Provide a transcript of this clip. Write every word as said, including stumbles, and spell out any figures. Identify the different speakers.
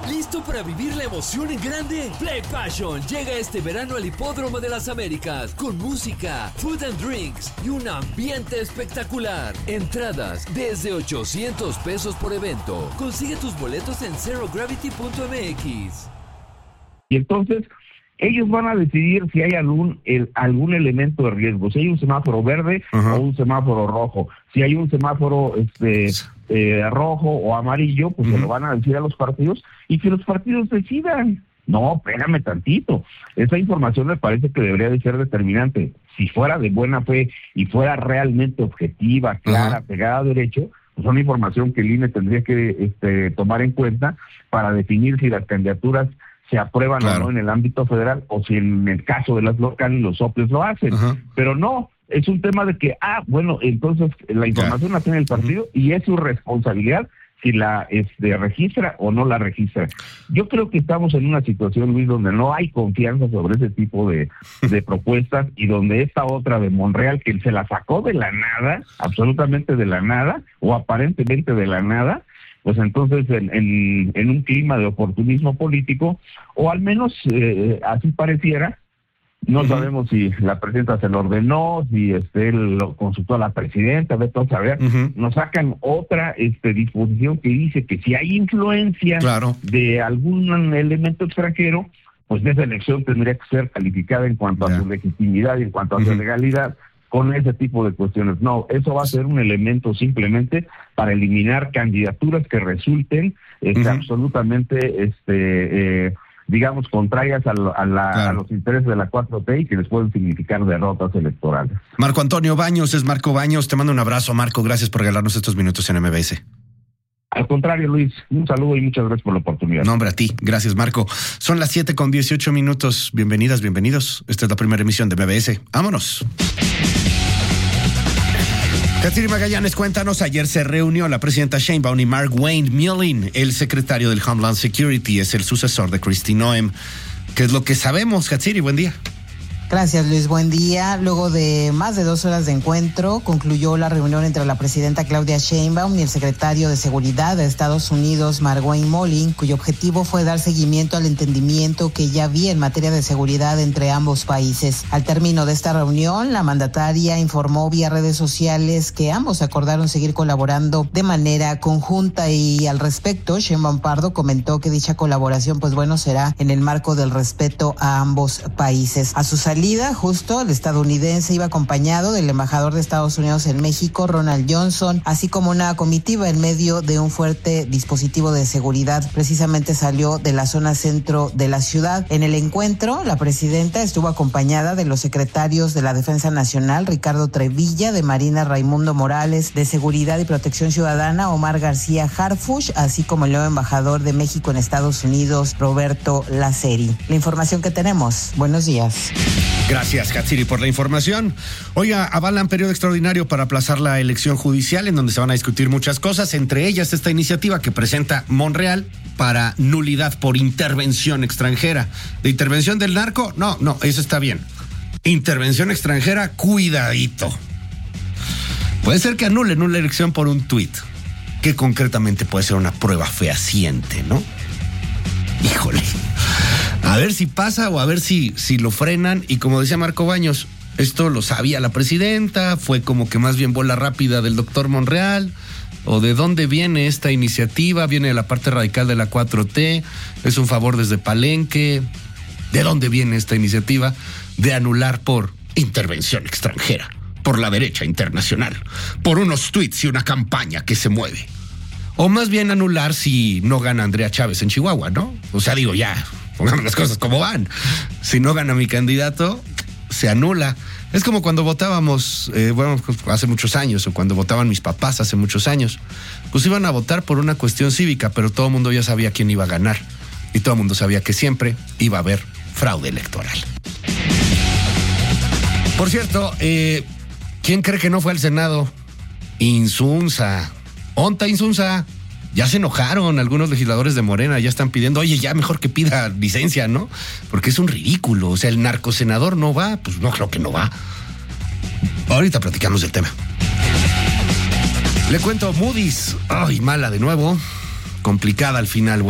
Speaker 1: ¿Listo para vivir la emoción en grande? Play Passion llega este verano al Hipódromo de las Américas con música, food and drinks y un ambiente espectacular. Entradas desde ochocientos pesos por evento. Consigue tus boletos en zero gravity punto m x.
Speaker 2: Y entonces ellos van a decidir si hay algún el, algún elemento de riesgo, si hay un semáforo verde uh-huh. o un semáforo rojo. Si hay un semáforo este eh, rojo o amarillo, pues uh-huh. se lo van a decir a los partidos y que los partidos decidan. No, espérame tantito. Esa información me parece que debería de ser determinante. Si fuera de buena fe y fuera realmente objetiva, clara, uh-huh. pegada a derecho, pues es una información que el I N E tendría que este, tomar en cuenta para definir si las candidaturas se aprueban claro. o no en el ámbito federal, o si en el caso de las locales los soples lo hacen. Uh-huh. Pero no, es un tema de que, ah, bueno, entonces la información yeah. la tiene el partido uh-huh. y es su responsabilidad si la este, registra o no la registra. Yo creo que estamos en una situación, Luis, donde no hay confianza sobre ese tipo de, de propuestas y donde esta otra de Monreal, que se la sacó de la nada, absolutamente de la nada, o aparentemente de la nada, pues entonces en, en, en un clima de oportunismo político, o al menos eh, así pareciera, no uh-huh. sabemos si la presidenta se lo ordenó, si este él lo consultó a la presidenta, de todo saber, uh-huh. nos sacan otra este disposición que dice que si hay influencia
Speaker 3: claro.
Speaker 2: de algún elemento extranjero, pues esa elección tendría que ser calificada en cuanto yeah. a su legitimidad y en cuanto a uh-huh. su legalidad, con ese tipo de cuestiones. No, eso va a ser un elemento simplemente para eliminar candidaturas que resulten este, uh-huh. absolutamente, este, eh, digamos, contrarias a, lo, a, la, claro. a los intereses de la cuatro T y que les pueden significar derrotas electorales.
Speaker 3: Marco Antonio Baños, es Marco Baños. Te mando un abrazo, Marco. Gracias por regalarnos estos minutos en M B S.
Speaker 2: Al contrario, Luis, un saludo y muchas gracias por la oportunidad.
Speaker 3: No, hombre, a ti. Gracias, Marco. Son las siete con dieciocho minutos. Bienvenidas, bienvenidos. Esta es la primera emisión de M B S. Vámonos. Katsiri Magallanes, cuéntanos, ayer se reunió la presidenta Sheinbaum y Mark Wayne Millin, el secretario del Homeland Security, es el sucesor de Kristi Noem. ¿Qué es lo que sabemos, Katsiri? Buen día.
Speaker 4: Gracias, Luis. Buen día. Luego de más de dos horas de encuentro, concluyó la reunión entre la presidenta Claudia Sheinbaum y el secretario de Seguridad de Estados Unidos, Mark Wayne Millin, cuyo objetivo fue dar seguimiento al entendimiento que ya había en materia de seguridad entre ambos países. Al término de esta reunión, la mandataria informó vía redes sociales que ambos acordaron seguir colaborando de manera conjunta y al respecto, Sheinbaum Pardo comentó que dicha colaboración, pues bueno, será en el marco del respeto a ambos países. A su salida, justo el estadounidense iba acompañado del embajador de Estados Unidos en México, Ronald Johnson, así como una comitiva en medio de un fuerte dispositivo de seguridad. Precisamente salió de la zona centro de la ciudad. En el encuentro, la presidenta estuvo acompañada de los secretarios de la Defensa Nacional, Ricardo Trevilla, de Marina, Raimundo Morales, de Seguridad y Protección Ciudadana, Omar García Harfuch, así como el nuevo embajador de México en Estados Unidos, Roberto Laceri. La información que tenemos. Buenos días.
Speaker 3: Gracias, Katsiri, por la información. Oiga, avalan periodo extraordinario para aplazar la elección judicial en donde se van a discutir muchas cosas, entre ellas esta iniciativa que presenta Monreal para nulidad por intervención extranjera. ¿De intervención del narco? No, no, eso está bien. Intervención extranjera, cuidadito. Puede ser que anulen una elección por un tuit, que concretamente puede ser una prueba fehaciente, ¿no? Híjole. A ver si pasa o a ver si, si lo frenan. Y como decía Marco Baños, esto lo sabía la presidenta, fue como que más bien bola rápida del doctor Monreal. ¿O de dónde viene esta iniciativa? ¿Viene de la parte radical de la cuatro T? ¿Es un favor desde Palenque? ¿De dónde viene esta iniciativa de anular por intervención extranjera? Por la derecha internacional, por unos tuits y una campaña que se mueve. O más bien anular si no gana Andrea Chávez en Chihuahua, ¿no? O sea, digo, ya, pongamos las cosas como van. Si no gana mi candidato, se anula. Es como cuando votábamos, eh, bueno, hace muchos años, o cuando votaban mis papás hace muchos años. Pues iban a votar por una cuestión cívica, pero todo el mundo ya sabía quién iba a ganar. Y todo el mundo sabía que siempre iba a haber fraude electoral. Por cierto, eh, ¿quién cree que no fue al Senado? Insunza. Onta Insunza. Ya se enojaron algunos legisladores de Morena, ya están pidiendo, oye, ya mejor que pida licencia, ¿no? Porque es un ridículo, o sea, el narcosenador no va, pues no creo que no va. Ahorita platicamos del tema. Le cuento, Moody's, ay, mala de nuevo, complicada al final.